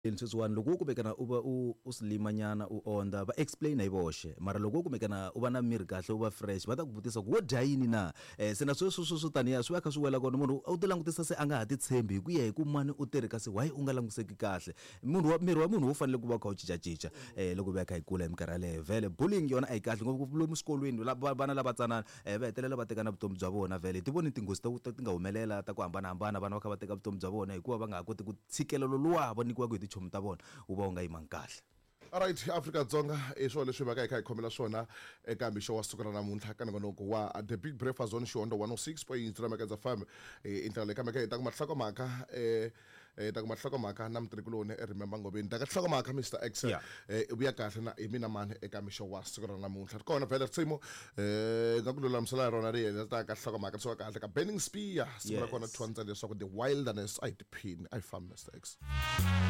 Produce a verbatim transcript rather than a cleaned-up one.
Insizwani loko ku bekana uba usilimanyana uonda ba explain ayiboshe mara loko ku bekana uba na miri kahle uba fresh va ta ku vutisa ku wo dya yini na eh sena swo swo swo taniya swi va kha swi wela kona munhu u ti langutisa se a nga ha ti tshembi hi ku ya hi ku mani u tirhi kasi why u nga languseki kahle munhu wa miri wa munhu u fanele ku va kha u cincacinca eh loko va kha hi kula hi minkarhi leyo vele bullying yona a yi kahle ngopfu lomu xikolweni vana lava tsanana eh va hetelela va tekana vutomi bya vona vele ti voni tinghozi ti nga humelela ta ku hambanahambana vana va kha va teka vutomi bya vona hikuva va nga ha koti ku tshikelelo luwa va nyikiwaka hi tichomi ta vona uba unga yimang kahle. Alright, Afrika-Dzonga i swona leswi va ka hi kha hi khomela swona eka mixo wa siku ra namuntlha ka nongonoko wa The Big Breakfast on Show one oh six point three Makaza F M intla le ka meka ta ku mahlako maka eh ta ku mahlako maka na mtrikulone e remember ngobeni ta ka hlako maka Mister X eh ubuya kahle na imina mani eka mixo wa siku ra namuntlha kona vele tsimo eh ngakululamisela rona le ta ka hlako maka so kahle ka Burning Spear sibula kona twantsa leswaku the wilderness I depend I found Mister X.